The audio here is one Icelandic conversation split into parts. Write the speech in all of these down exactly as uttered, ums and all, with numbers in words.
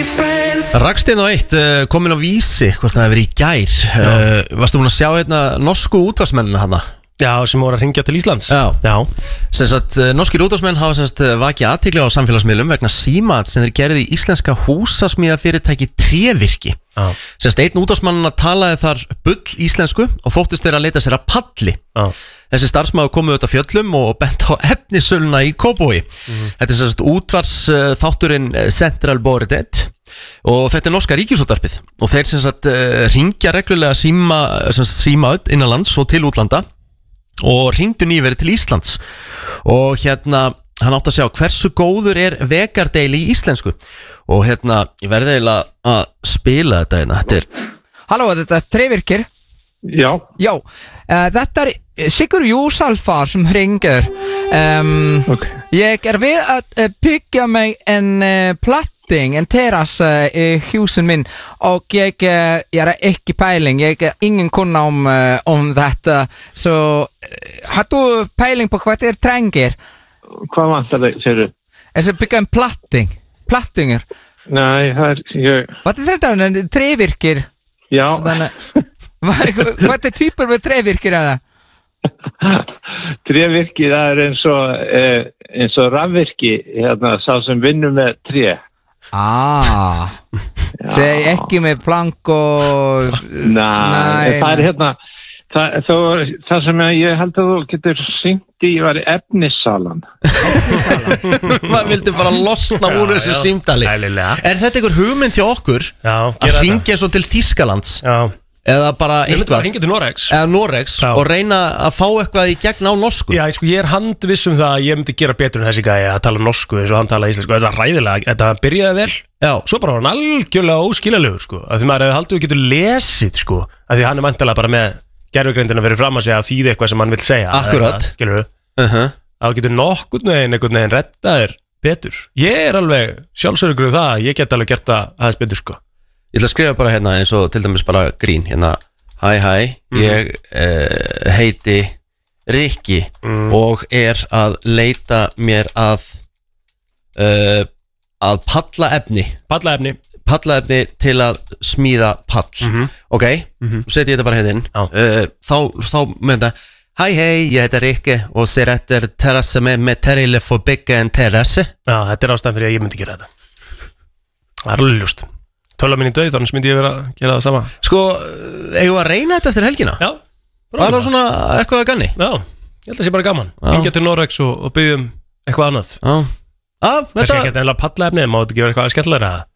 Rakst einn og eitt, uh, komin á Vísi, hvort það hefur verið í gær uh, Varstu búin að sjá hérna norsku útvarpsmennina hana? Já, sem voru að hringja til Íslands. Já, Já. Sem sagt, uh, norskir útvarpsmenn hafa sem sagt vakið athygli á samfélagsmiðlum vegna símat sem þeir gerði í íslenska húsasmíðafyrirtæki Trévirki. Já. Sem sagt, einn útvarpsmannina talaði þar bull íslensku og þóttist þeir að leita sér að palli. Já. Þessi starfsmaður komið auðvitað fjöllum og bent á efnisöluna í Kópavogi. Mm-hmm. Þetta er sem sagt útvarpsþátturinn Central Boarded og þetta er norska ríkisútvarpið og þeir sem sagt uh, ringja reglulega síma, sem sagt, síma innanlands og til útlanda og ringdu nýverið til Íslands og hérna hann átt að sjá hversu góður er vegardeili í íslensku og hérna ég verði eiginlega að spila þetta hérna. Þetta er Halló, þetta er Trévirkir. Já. Já, uh, þetta er Sigurður Jósalfar sem ringer. Um, okay. Ég er við að uh, byggja mig en uh, platting, en terrass uh, i husen min och jag, uh, jag är inte peiling, jag är ingen kunna om, uh, om detta. Så uh, har du peiling på vad det tränger? Hvað vantar þig, segir du? Jag ska bygga en platting. Plattinger. Nej, här jag... Vad är det där? Trévirkir? Ja. Vad, vad är typer med trévirkir är det? Trévirki, það er eins og eh, eins og rafvirki, hérna, sá sem vinnur með tré. Ah, það er ekki með plank og... Nei, það er hérna, það, það, það sem ég held að þú getur syngt í var efnissalan. Maður vildi bara losna úr þessu símtali. Er þetta einhver hugmynd hjá okkur já, að hringja svo til Þýskalands? Já. Eða bara eitthvað hringja til Noregs eða Noregs já. Og reyna að fá eitthvað í gegn á norsku. Já, sko, ég er handviss um það að ég myndi gera betur en þessi gæi að tala norsku eins og hann tala íslensku. Þetta var ræðilega, þetta byrjaði vel já. Svo bara var hann algjörlega óskiljanlegur sko. Af því maður hefði haldið að getur lesið sko. Af því hann er væntanlega bara með gervigreindina verið fram að segja að þýði eitthvað sem hann vil segja. Akkurat uh-huh. Að getur nokkurn veginn einhvern veginn reddaðir betur. Ég er alveg sjálfsörugur um það, ég get alveg gert það aðeins betur sko. Ég ætla að skrifa bara hérna eins og til dæmis bara grín hérna, hæ hæ, ég uh, heiti Rikki mm. og er að leita mér að uh, að pallaefni pallaefni pallaefni til að smíða pall mm-hmm. ok, mm-hmm. Seti ég þetta bara hérna inn uh, þá, þá með þetta hæ hei, ég heiti Rikki og ser eftir terrasse með materiale for bygga en terrasse. Já, þetta er ástæðan fyrir að ég myndi gera þetta. Það er alveg ljúst. Töla minni döið, þannig myndi ég vera að gera það sama. Sko, eigum að reyna þetta eftir helgina? Já. Bara svona eitthvað að ganni? Já, ég held að það sé bara gaman. Hingja til Noregs og, og byggjum eitthvað annað. Já. Ah, þetta... Það sé ekki eitthvað pallaefni, má þetta ekki vera eitthvað skemmtilegra að það?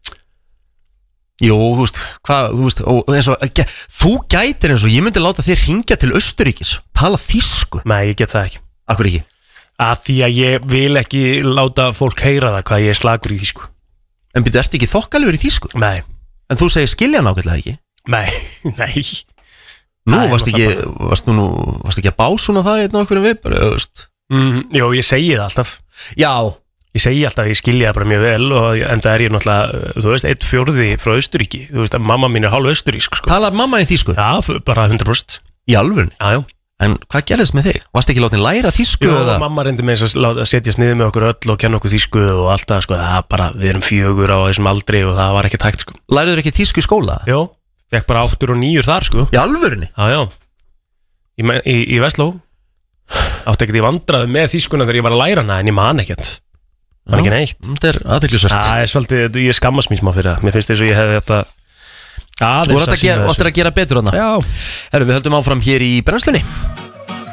Jú, þú veist, hvað, þú veist, og eins og, þú gætir eins og ég myndi láta þér hringja til Austurríkis, tala þýsku. Nei, ég get það ekki. Akkur ekki? Að því að ég vil ekki láta fólk heyra það hvað ég er slagur í þýsku. En byrju, ertu ekki þokkalegur í þýsku? Nei. En þú segir skilja nákvæmlega ekki? Nei, nei. Nú, varst ekki, varst nú, varst ekki að básuna það hérna okkur en við bara, þú veist? Mm, jú, ég segi það alltaf. Já. Ég segi alltaf að ég skilja það bara mjög vel og en það er ég náttúrulega, þú veist, einn fjórði frá Austurríki. Þú veist að mamma mín er hálf austurísk, sko. Talar mamma í þýsku? Já, bara hundra prósent. Í alvörunni? Já, já. En hvað gerðist með þig? Varst ekki látin læra þýsku? Jú, eða? Mamma reyndi með þess að setjast niður með okkur öll og kenna okkur þýsku og allt það, sko, það er bara, við erum fjögur á þessum aldri og það var ekki tækt, sko. Læriður ekki þýsku í skóla? Jó, fekk bara áttur og nýjur þar, sko. Í alvörunni? Já, já. Í, í, í Vestló. Átti ekkert í vandræðu með þýskuna þegar ég var að læra hana en ég man ekkert. Það var ekki neitt. Þetta er athyglisvert. Það er svolítið, ég skammast mér smá fyrir það. Mér finnst þess að ég hefði þetta Þú ættir að, að gera betur hana. Já. Herru, við höldum áfram hér í brennslunni.